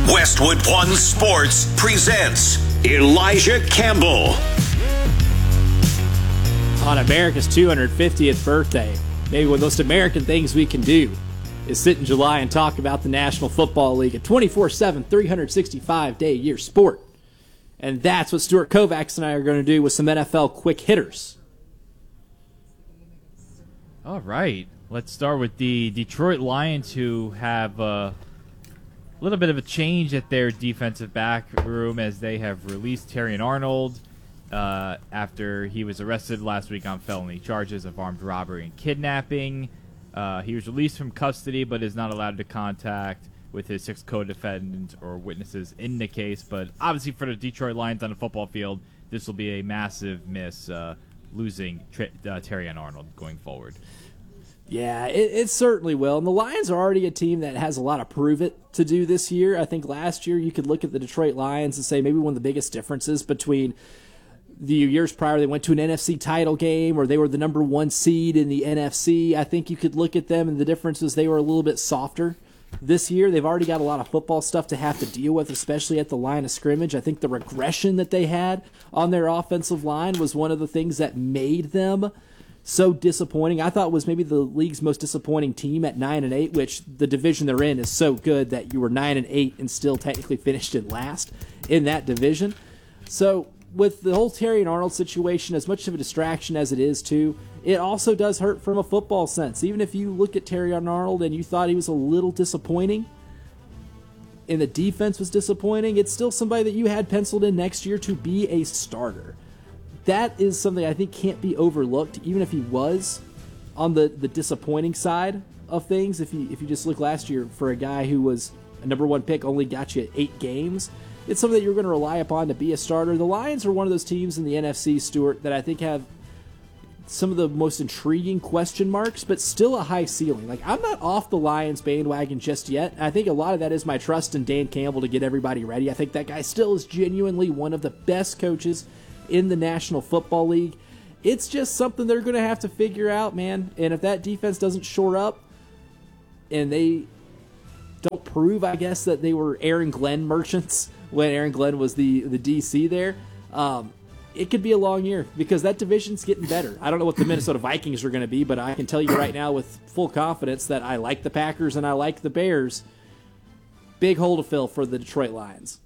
Westwood One Sports presents Elijah Campbell. On America's 250th birthday, maybe one of the most American things we can do is sit in July and talk about the National Football League, a 24/7, 365-day-a-year sport. And that's what Stuart Kovacs and I are going to do with some NFL quick hitters. All right. Let's start with the Detroit Lions, who have a little bit of a change at their defensive back room as they have released Terrion Arnold after he was arrested last week on felony charges of armed robbery and kidnapping. He was released from custody but is not allowed to contact with his 6 co-defendants or witnesses in the case. But obviously for the Detroit Lions on the football field, this will be a massive miss, losing Terrion Arnold going forward. Yeah, it certainly will. And the Lions are already a team that has a lot of prove it to do this year. I think last year you could look at the Detroit Lions and say maybe one of the biggest differences between the years prior, they went to an NFC title game or they were the number 1 seed in the NFC. I think you could look at them and the difference is they were a little bit softer. This year, they've already got a lot of football stuff to have to deal with, especially at the line of scrimmage. I think the regression that they had on their offensive line was one of the things that made them so disappointing. I thought it was maybe the league's most disappointing team at 9-8, which the division they're in is so good that you were 9-8 and still technically finished in last in that division. So with the whole Terrion Arnold situation, as much of a distraction as it is too, it also does hurt from a football sense. Even if you look at Terrion Arnold and you thought he was a little disappointing and the defense was disappointing, it's still somebody that you had penciled in next year to be a starter. That is something I think can't be overlooked, even if he was on the disappointing side of things. If you just look last year for a guy who was a number 1 pick, only got you 8 games, it's something that you're going to rely upon to be a starter. The Lions are one of those teams in the NFC, Stuart, that I think have some of the most intriguing question marks, but still a high ceiling. Like, I'm not off the Lions bandwagon just yet. I think a lot of that is my trust in Dan Campbell to get everybody ready. I think that guy still is genuinely one of the best coaches in the National Football League. It's just something they're going to have to figure out, man. And if that defense doesn't shore up and they don't prove, I guess, that they were Aaron Glenn merchants when Aaron Glenn was the DC there, it could be a long year because that division's getting better. I don't know what the Minnesota Vikings are going to be, but I can tell you right now with full confidence that I like the Packers and I like the Bears. Big hole to fill for the Detroit Lions.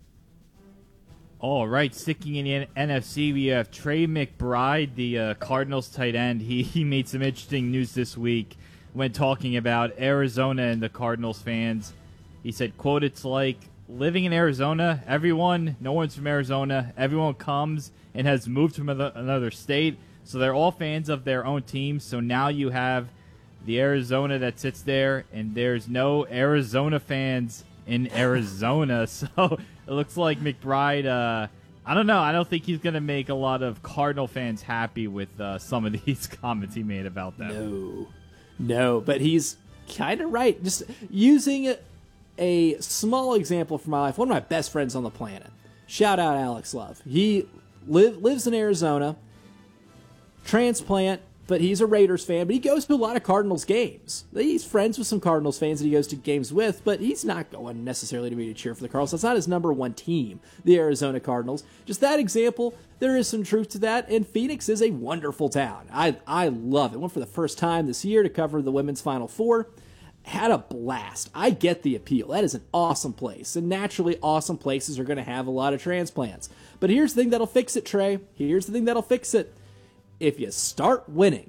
All right, sticking in the NFC, we have Trey McBride, the Cardinals tight end. He made some interesting news this week when talking about Arizona and the Cardinals fans. He said, quote, "It's like living in Arizona. No one's from Arizona. Everyone comes and has moved from another state, so they're all fans of their own team. So now you have the Arizona that sits there, and there's no Arizona fans in Arizona." So it looks like McBride, I don't know. I don't think he's going to make a lot of Cardinal fans happy with some of these comments he made about them. No, but he's kind of right. Just using a small example from my life, one of my best friends on the planet, shout out Alex Love. He lives in Arizona, transplant, but he's a Raiders fan, but he goes to a lot of Cardinals games. He's friends with some Cardinals fans that he goes to games with, but he's not going necessarily to be to cheer for the Cardinals. That's not his number 1 team, the Arizona Cardinals. Just that example, there is some truth to that, and Phoenix is a wonderful town. I love it. Went for the first time this year to cover the Women's Final Four. Had a blast. I get the appeal. That is an awesome place, and naturally awesome places are going to have a lot of transplants. But here's the thing that'll fix it, Trey. Here's the thing that'll fix it. If you start winning,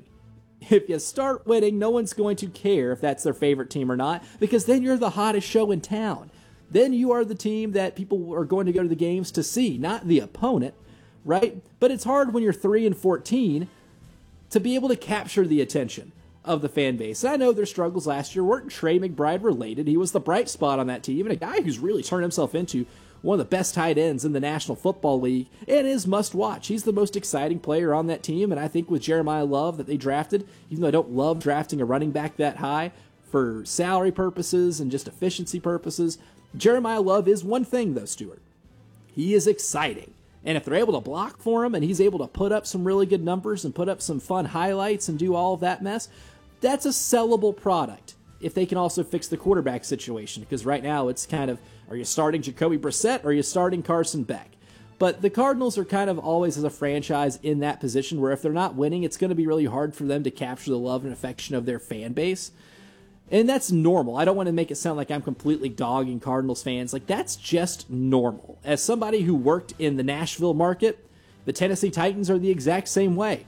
no one's going to care if that's their favorite team or not, because then you're the hottest show in town. Then you are the team that people are going to go to the games to see, not the opponent, right? But it's hard when you're 3-14 to be able to capture the attention of the fan base. And I know their struggles last year weren't Trey McBride related. He was the bright spot on that team and a guy who's really turned himself into one of the best tight ends in the National Football League, and is must-watch. He's the most exciting player on that team, and I think with Jeremiah Love that they drafted, even though I don't love drafting a running back that high for salary purposes and just efficiency purposes, Jeremiah Love is one thing, though, Stuart. He is exciting. And if they're able to block for him and he's able to put up some really good numbers and put up some fun highlights and do all of that mess, that's a sellable product if they can also fix the quarterback situation, because right now it's kind of, are you starting Jacoby Brissett or are you starting Carson Beck? But the Cardinals are kind of always as a franchise in that position where if they're not winning, it's going to be really hard for them to capture the love and affection of their fan base. And that's normal. I don't want to make it sound like I'm completely dogging Cardinals fans. Like, that's just normal. As somebody who worked in the Nashville market, the Tennessee Titans are the exact same way.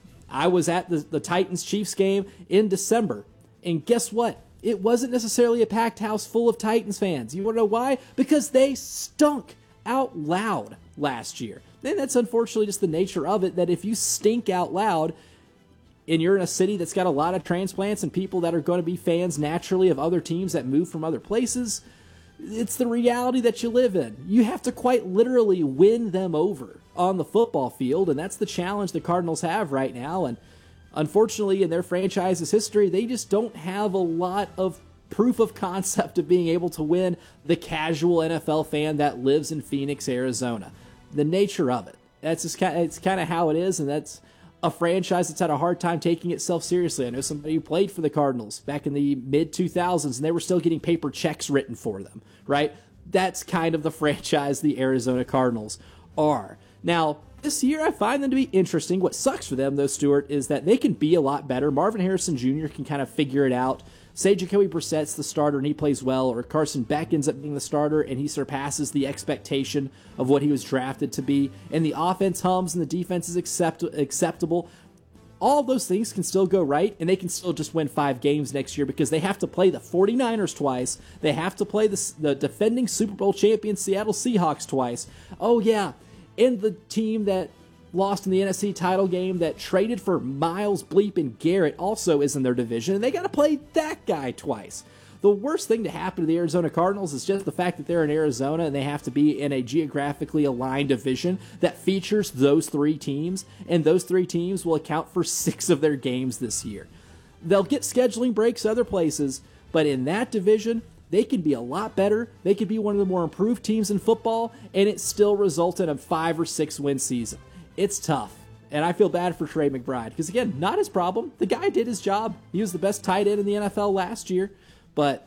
I was at the Titans-Chiefs game in December, and guess what? It wasn't necessarily a packed house full of Titans fans. You want to know why? Because they stunk out loud last year. And that's unfortunately just the nature of it, that if you stink out loud, and you're in a city that's got a lot of transplants and people that are going to be fans naturally of other teams that move from other places, it's the reality that you live in. You have to quite literally win them over on the football field, and that's the challenge the Cardinals have right now. And unfortunately, in their franchise's history, they just don't have a lot of proof of concept of being able to win the casual NFL fan that lives in Phoenix, Arizona. The nature of it. That's just it's kind of how it is, and that's a franchise that's had a hard time taking itself seriously. I know somebody who played for the Cardinals back in the mid-2000s, and they were still getting paper checks written for them, right? That's kind of the franchise the Arizona Cardinals are. Now, this year I find them to be interesting. What sucks for them, though, Stuart, is that they can be a lot better. Marvin Harrison Jr. can kind of figure it out. Say Jacoby Brissett's the starter and he plays well, or Carson Beck ends up being the starter and he surpasses the expectation of what he was drafted to be, and the offense hums and the defense is acceptable. All those things can still go right, and they can still just win 5 games next year because they have to play the 49ers twice. They have to play the defending Super Bowl champion Seattle Seahawks twice. Oh, yeah, and the team that lost in the NFC title game that traded for Myles Bleepin Garrett also is in their division, and they got to play that guy twice. The worst thing to happen to the Arizona Cardinals is just the fact that they're in Arizona and they have to be in a geographically aligned division that features those 3 teams, and those 3 teams will account for 6 of their games this year. They'll get scheduling breaks other places, but in that division, they could be a lot better. They could be one of the more improved teams in football, and it still result in a 5 or 6 win season. It's tough, and I feel bad for Trey McBride because, again, not his problem. The guy did his job. He was the best tight end in the NFL last year, but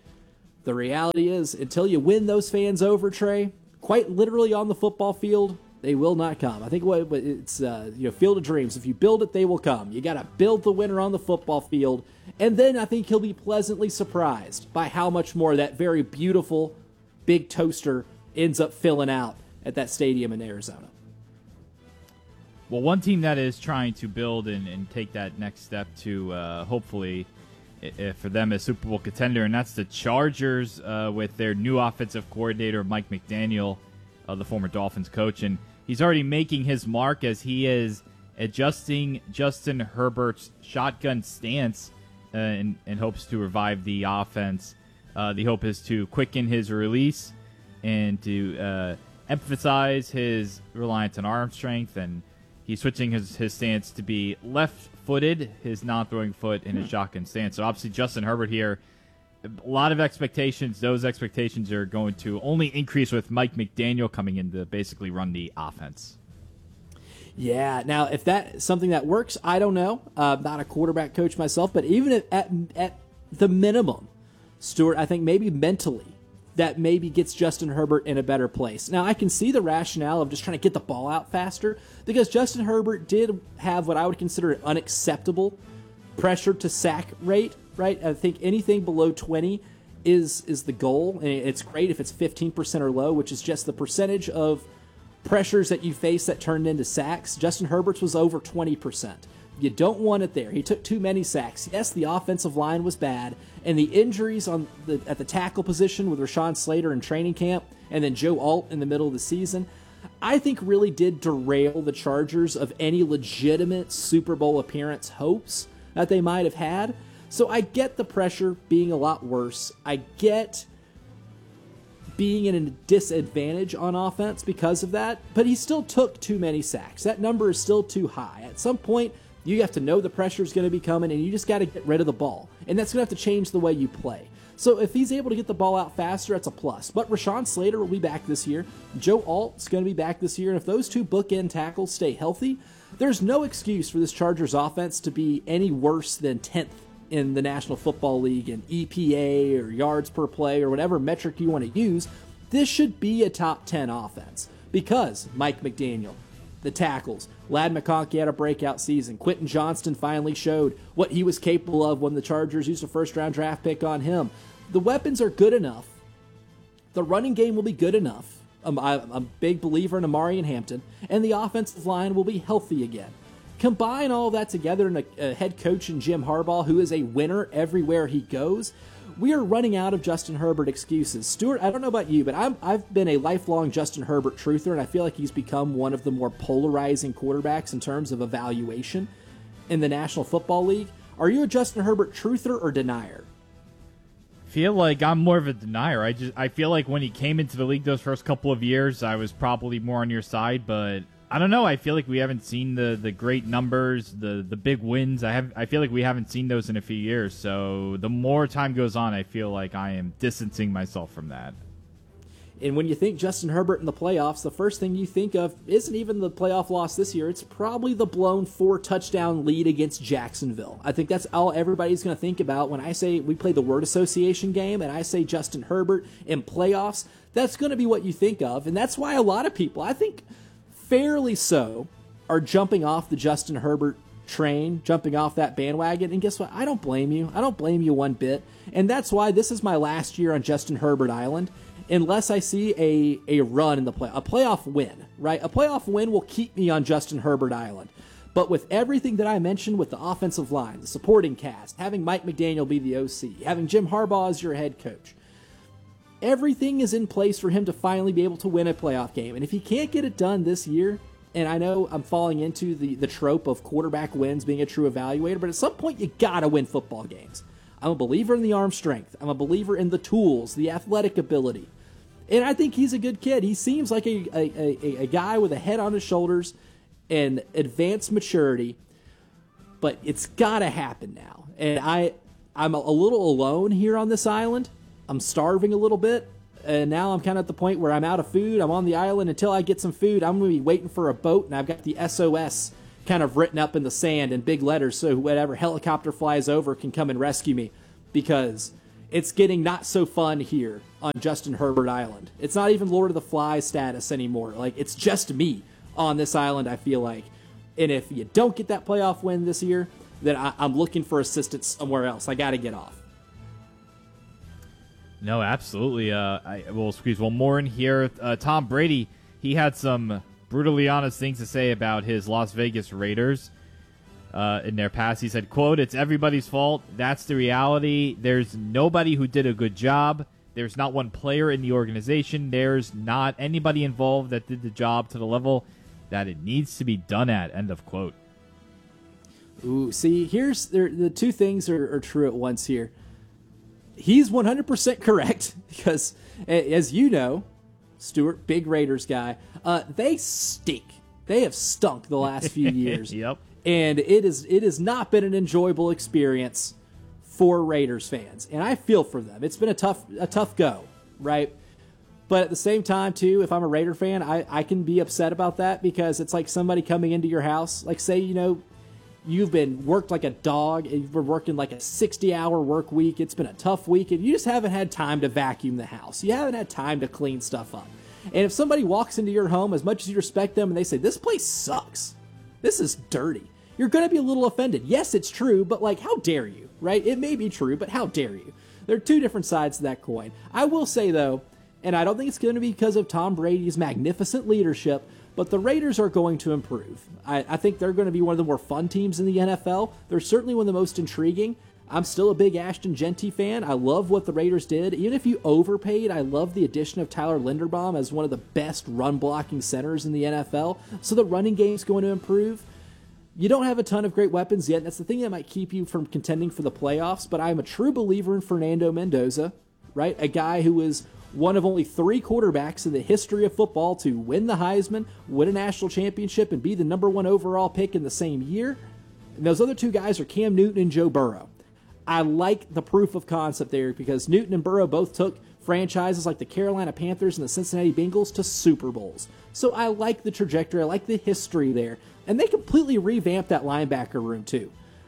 the reality is until you win those fans over, Trey, quite literally on the football field, they will not come. I think it's Field of Dreams. If you build it, they will come. You got to build the winner on the football field, and then I think he'll be pleasantly surprised by how much more that very beautiful big toaster ends up filling out at that stadium in Arizona. Well, one team that is trying to build and take that next step to hopefully for them a Super Bowl contender, and that's the Chargers with their new offensive coordinator, Mike McDaniel, the former Dolphins coach. And he's already making his mark as he is adjusting Justin Herbert's shotgun stance in hopes to revive the offense. The hope is to quicken his release and to emphasize his reliance on arm strength, and he's switching his stance to be left-footed, his non-throwing foot in his shotgun stance. So obviously Justin Herbert here, a lot of expectations. Those expectations are going to only increase with Mike McDaniel coming in to basically run the offense. Yeah, now if that's something that works, I don't know. I'm not a quarterback coach myself, but even at the minimum, Stuart, I think maybe mentally, that maybe gets Justin Herbert in a better place. Now, I can see the rationale of just trying to get the ball out faster because Justin Herbert did have what I would consider an unacceptable pressure to sack rate, right? I think anything below 20 is the goal, and it's great if it's 15% or low, which is just the percentage of pressures that you face that turned into sacks. Justin Herbert's was over 20%. You don't want it there. He took too many sacks. Yes, the offensive line was bad, and the injuries at the tackle position with Rashawn Slater in training camp and then Joe Alt in the middle of the season, I think really did derail the Chargers of any legitimate Super Bowl appearance hopes that they might have had. So I get the pressure being a lot worse. I get being in a disadvantage on offense because of that, but he still took too many sacks. That number is still too high. At some point, you have to know the pressure is going to be coming, and you just got to get rid of the ball. And that's going to have to change the way you play. So if he's able to get the ball out faster, that's a plus. But Rashawn Slater will be back this year. Joe Alt's going to be back this year. And if those 2 bookend tackles stay healthy, there's no excuse for this Chargers offense to be any worse than 10th in the National Football League in EPA or yards per play or whatever metric you want to use, this should be a top 10 offense because Mike McDaniel, the tackles, Ladd McConkey had a breakout season. Quentin Johnston finally showed what he was capable of when the Chargers used a first-round draft pick on him. The weapons are good enough. The running game will be good enough. I'm a big believer in Amari and Hampton, and the offensive line will be healthy again. Combine all of that together in a head coach in Jim Harbaugh, who is a winner everywhere he goes. We are running out of Justin Herbert excuses. Stuart, I don't know about you, but I've been a lifelong Justin Herbert truther, and I feel like he's become one of the more polarizing quarterbacks in terms of evaluation in the National Football League. Are you a Justin Herbert truther or denier? Feel like I'm more of a denier. I feel like when he came into the league those first couple of years, I was probably more on your side, but I don't know. I feel like we haven't seen the great numbers, the big wins. I feel like we haven't seen those in a few years. So the more time goes on, I feel like I am distancing myself from that. And when you think Justin Herbert in the playoffs, the first thing you think of isn't even the playoff loss this year. It's probably the blown 4-touchdown lead against Jacksonville. I think that's all everybody's going to think about when I say we play the word association game and I say Justin Herbert in playoffs. That's going to be what you think of. And that's why a lot of people, I think fairly so, are jumping off the Justin Herbert train, jumping off that bandwagon. And guess what? I don't blame you. I don't blame you one bit. And that's why this is my last year on Justin Herbert Island. Unless I see a run in the a playoff win, right? A playoff win will keep me on Justin Herbert Island. But with everything that I mentioned with the offensive line, the supporting cast, having Mike McDaniel be the OC, having Jim Harbaugh as your head coach, everything is in place for him to finally be able to win a playoff game. And if he can't get it done this year, and I know I'm falling into the trope of quarterback wins being a true evaluator, but at some point you gotta win football games. I'm a believer in the arm strength. I'm a believer in the tools, the athletic ability. And I think he's a good kid. He seems like a guy with a head on his shoulders and advanced maturity. But it's got to happen now. And I'm a little alone here on this island. I'm starving a little bit. And now I'm kind of at the point where I'm out of food. I'm on the island. Until I get some food, I'm going to be waiting for a boat. And I've got the SOS kind of written up in the sand in big letters so whatever helicopter flies over can come and rescue me, because it's getting not so fun here on Justin Herbert Island. It's not even Lord of the Flies status anymore. Like, it's just me on this island, I feel like. And if you don't get that playoff win this year, then I'm looking for assistance somewhere else. I got to get off. No, absolutely. We'll squeeze one more in here. Tom Brady, he had some brutally honest things to say about his Las Vegas Raiders in their past. He said, quote, "It's everybody's fault. That's the reality. There's nobody who did a good job. There's not one player in the organization. There's not anybody involved that did the job to the level that it needs to be done at," end of quote. Ooh, see, here's the two things are true at once here. He's 100% correct because, as you know, Stuart, big Raiders guy, they stink. They have stunk the last few years. Yep. And it has not been an enjoyable experience for Raiders fans. And I feel for them. It's been a tough go, right? But at the same time, too, if I'm a Raider fan, I can be upset about that because it's like somebody coming into your house. Like, say, you've been worked like a dog, and you've been working like a 60-hour work week. It's been a tough week, and you just haven't had time to vacuum the house. You haven't had time to clean stuff up. And if somebody walks into your home, as much as you respect them, and they say, "This place sucks. This is dirty," you're going to be a little offended. Yes, it's true, but like, how dare you, right? It may be true, but how dare you? There are two different sides to that coin. I will say, though, and I don't think it's going to be because of Tom Brady's magnificent leadership, but the Raiders are going to improve. I think they're going to be one of the more fun teams in the NFL. They're certainly one of the most intriguing. I'm still a big Ashton Genty fan. I love what the Raiders did. Even if you overpaid, I love the addition of Tyler Linderbaum as one of the best run-blocking centers in the NFL. So the running game's going to improve. You don't have a ton of great weapons yet, and that's the thing that might keep you from contending for the playoffs, but I'm a true believer in Fernando Mendoza, right? A guy who is one of only 3 quarterbacks in the history of football to win the Heisman, win a national championship, and be the number 1 overall pick in the same year. And those other 2 guys are Cam Newton and Joe Burrow. I like the proof of concept there because Newton and Burrow both took franchises like the Carolina Panthers and the Cincinnati Bengals to Super Bowls. So I like the trajectory. I like the history there. And they completely revamped that linebacker room too.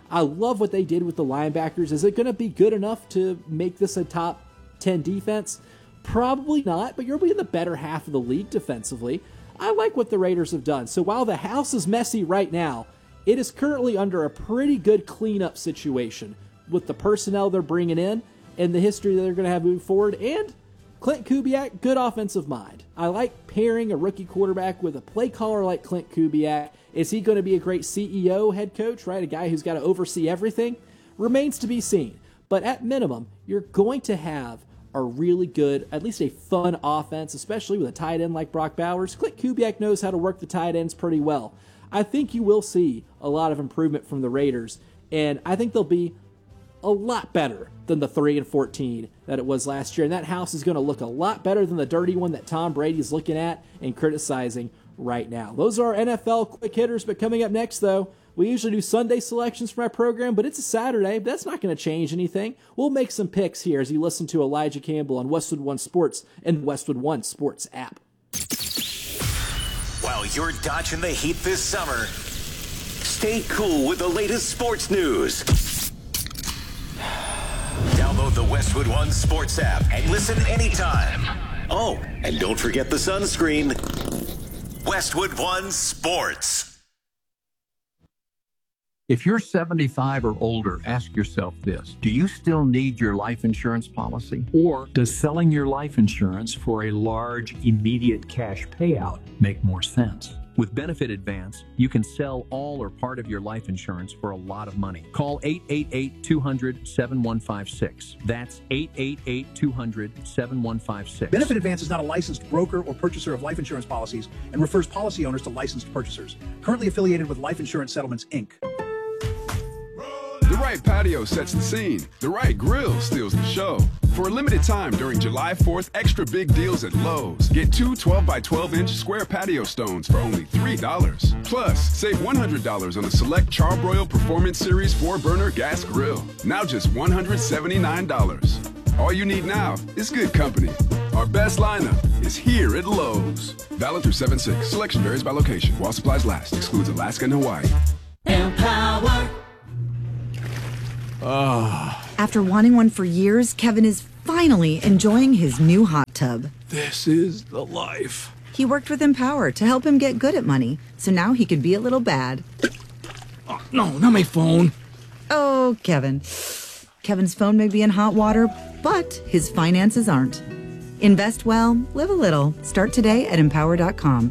I love what they did with the linebackers. Is it going to be good enough to make this a top 10 defense? Probably not, but you're going to be in the better half of the league defensively. I like what the Raiders have done. So while the house is messy right now, it is currently under a pretty good cleanup situation with the personnel they're bringing in and the history that they're going to have moving forward. And Clint Kubiak, good offensive mind. I like pairing a rookie quarterback with a play caller like Clint Kubiak. Is he going to be a great CEO, head coach, right? A guy who's got to oversee everything? Remains to be seen. But at minimum, you're going to have a really good, at least a fun offense, especially with a tight end like Brock Bowers. Clint Kubiak knows how to work the tight ends pretty well. I think you will see a lot of improvement from the Raiders, and I think they'll be a lot better than the 3-14 that it was last year. And that house is going to look a lot better than the dirty one that Tom Brady's looking at and criticizing right now. Those are our NFL quick hitters, but coming up next, though, we usually do Sunday selections for our program, but it's a Saturday. That's not going to change anything. We'll make some picks here as you listen to Elijah Campbell on Westwood One Sports and the Westwood One Sports app. While you're dodging the heat this summer, stay cool with the latest sports news. Download the Westwood One Sports app and listen anytime. Oh, and don't forget the sunscreen. Westwood One Sports. If you're 75 or older, ask yourself this. Do you still need your life insurance policy? Or does selling your life insurance for a large, immediate cash payout make more sense? With Benefit Advance, you can sell all or part of your life insurance for a lot of money. Call 888-200-7156. That's 888-200-7156. Benefit Advance is not a licensed broker or purchaser of life insurance policies and refers policy owners to licensed purchasers. Currently affiliated with Life Insurance Settlements, Inc. The right patio sets the scene. The right grill steals the show. For a limited time during July 4th, extra big deals at Lowe's. Get two 12 by 12-inch square patio stones for only $3. Plus, save $100 on a select Charbroil Performance Series 4-burner gas grill. Now just $179. All you need now is good company. Our best lineup is here at Lowe's. Valid through 7/6. Selection varies by location. While supplies last. Excludes Alaska and Hawaii. Empower. After wanting one for years, Kevin is finally enjoying his new hot tub. This is the life. He worked with Empower to help him get good at money, so now he could be a little bad. Oh, no, not my phone. Oh, Kevin. Kevin's phone may be in hot water, but his finances aren't. Invest well, live a little. Start today at Empower.com.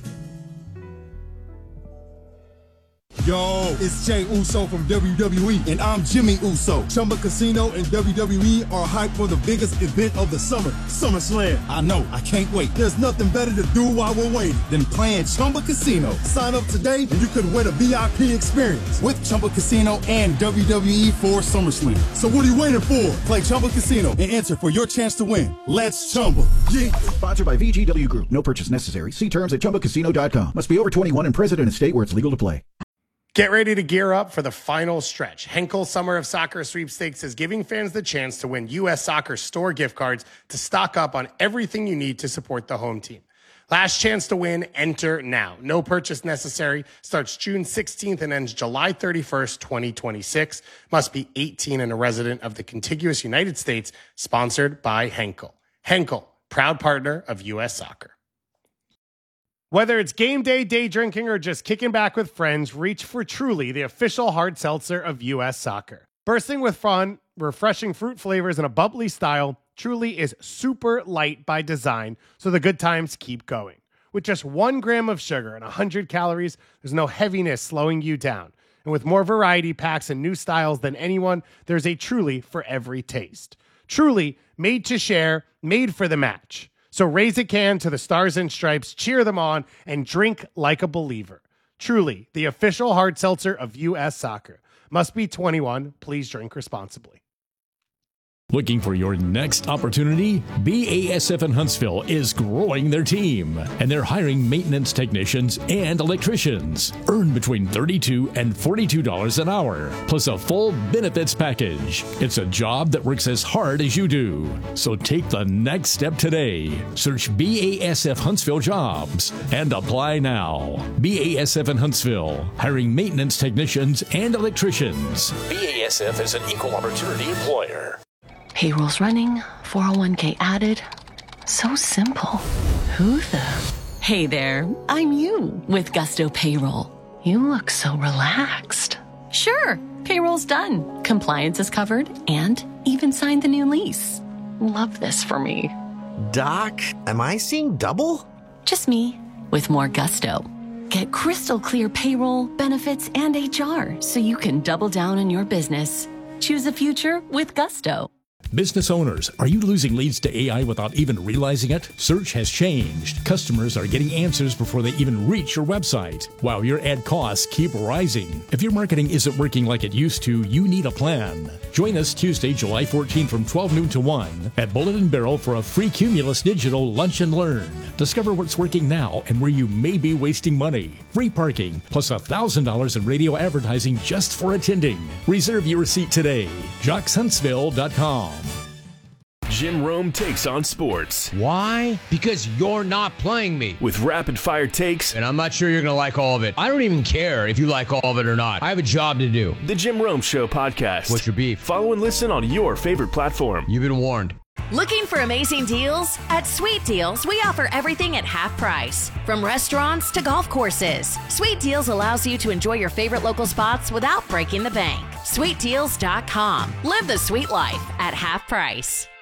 Yo, it's Jey Uso from WWE, and I'm Jimmy Uso. Chumba Casino and WWE are hyped for the biggest event of the summer, SummerSlam. I know, I can't wait. There's nothing better to do while we're waiting than playing Chumba Casino. Sign up today, and you could win a VIP experience with Chumba Casino and WWE for SummerSlam. So what are you waiting for? Play Chumba Casino and enter for your chance to win. Let's Chumba. Yeah. Sponsored by VGW Group. No purchase necessary. See terms at ChumbaCasino.com. Must be over 21 and present in a state where it's legal to play. Get ready to gear up for the final stretch. Henkel Summer of Soccer Sweepstakes is giving fans the chance to win U.S. Soccer store gift cards to stock up on everything you need to support the home team. Last chance to win, enter now. No purchase necessary. Starts June 16th and ends July 31st, 2026. Must be 18 and a resident of the contiguous United States. Sponsored by Henkel. Henkel, proud partner of U.S. Soccer. Whether it's game day, day drinking, or just kicking back with friends, reach for Truly, the official hard seltzer of U.S. Soccer. Bursting with fun, refreshing fruit flavors, and a bubbly style, Truly is super light by design, so the good times keep going. With just 1 gram of sugar and 100 calories, there's no heaviness slowing you down. And with more variety packs and new styles than anyone, there's a Truly for every taste. Truly, made to share, made for the match. So raise a can to the Stars and Stripes, cheer them on, and drink like a believer. Truly, the official hard seltzer of U.S. Soccer. Must be 21. Please drink responsibly. Looking for your next opportunity? BASF in Huntsville is growing their team, and they're hiring maintenance technicians and electricians. Earn between $32 and $42 an hour, plus a full benefits package. It's a job that works as hard as you do. So take the next step today. Search BASF Huntsville Jobs and apply now. BASF in Huntsville, hiring maintenance technicians and electricians. BASF is an equal opportunity employer. Payroll's running, 401k added. So simple. Who the? Hey there, I'm you with Gusto Payroll. You look so relaxed. Sure, payroll's done. Compliance is covered and even signed the new lease. Love this for me. Doc, am I seeing double? Just me with more Gusto. Get crystal clear payroll, benefits, and HR so you can double down on your business. Choose a future with Gusto. Business owners, are you losing leads to AI without even realizing it? Search has changed. Customers are getting answers before they even reach your website, while your ad costs keep rising. If your marketing isn't working like it used to, you need a plan. Join us Tuesday, July 14 from 12 noon to 1 at Bullet and Barrel for a free Cumulus Digital Lunch and Learn. Discover what's working now and where you may be wasting money. Free parking, plus $1,000 in radio advertising just for attending. Reserve your seat today. JocksHuntsville.com. Jim Rome takes on sports. Why? Because you're not playing me. With rapid-fire takes. And I'm not sure you're going to like all of it. I don't even care if you like all of it or not. I have a job to do. The Jim Rome Show podcast. What's your beef? Follow and listen on your favorite platform. You've been warned. Looking for amazing deals? At Sweet Deals, we offer everything at half price. From restaurants to golf courses. Sweet Deals allows you to enjoy your favorite local spots without breaking the bank. SweetDeals.com. Live the sweet life at half price.